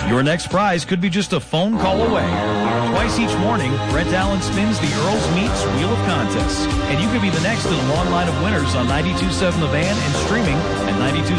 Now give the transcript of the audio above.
Your next prize could be just a phone call away. Twice each morning, Brent Allen spins the Earl's Meats Wheel of Contests, and you could be the next in a long line of winners on 92.7 The Van and streaming at 92